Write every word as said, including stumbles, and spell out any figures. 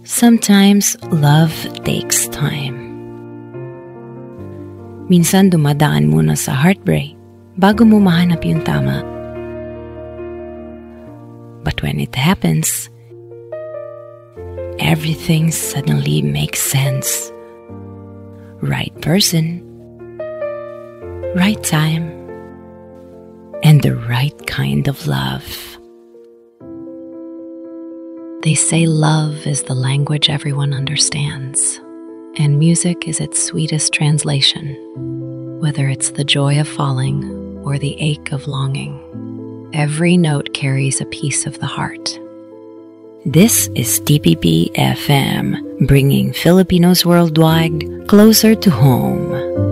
Sometimes love takes time. Minsan dumadaan muna sa heartbreak bago mo mahanap yung tama. But when it happens, everything suddenly makes sense. Right person, right time, and the right kind of love. They say love is the language everyone understands, and music is its sweetest translation, whether it's the joy of falling or the ache of longing. Every note carries a piece of the heart. This is T P P F M, bringing Filipinos worldwide closer to home.